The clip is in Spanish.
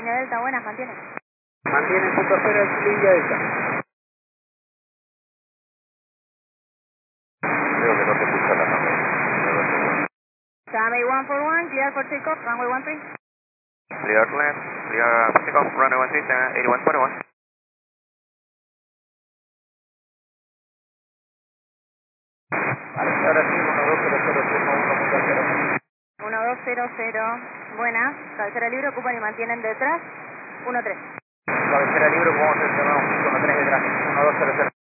línea Delta, buenas, mantiene. Mantiene punto cero, línea Delta. Creo que no te escucha la cámara. Xiaomi 141, clear for takeoff, runway 13. Clear to land, clear for takeoff, runway 13, 81.1. Vale, ahora sí, 120031.0. 1200, buenas, cabecera libre, ocupan y mantienen detrás, 13. Cabecera libre, vamos a hacer 13 detrás, 1200.